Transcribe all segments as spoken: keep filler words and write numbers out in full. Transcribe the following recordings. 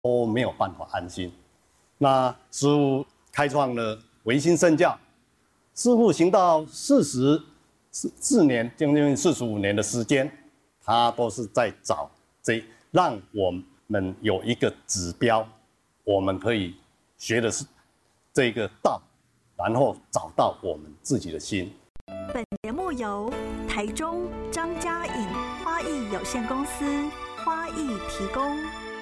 都没有办法安心。那师父开创了唯心圣教，师父行到四十四年，将近四十五年的时间，他都是在找这让我们有一个指标，我们可以学的是这个道，然后找到我们自己的心。 本节目由台中张家颖花艺有限公司花艺提供。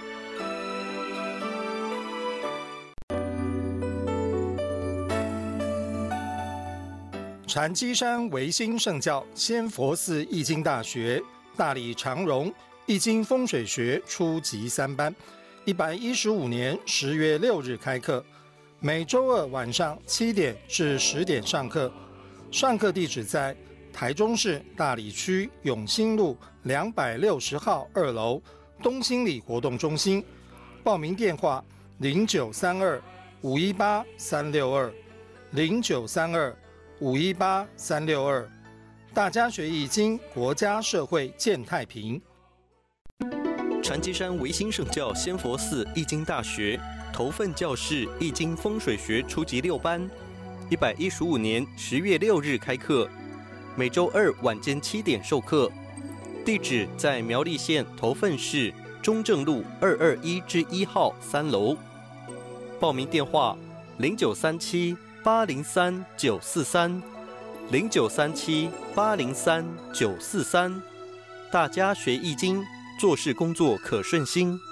禅机山唯心圣教仙佛寺易经大学大理长荣易经风水学初级三班，一百一十五年十月六日开课，每周二晚上七点至十点上课。上课地址在台中市大理区永兴路两百六十号二楼东兴里活动中心。报名电话零九三二五一八三六二零九三二五一八三六二，大家学易经，国家社会健太平。 禅机山唯心圣教仙佛寺易经大学头份教室易经风水学初级六班，一百一十五年十月六日开课，每周二晚间七点授课。地址在苗栗县头份市中正路二二一之一号三楼。报名电话零九三七八零三九四三零九三七八零三九四三，大家学易经，做事工作可顺心。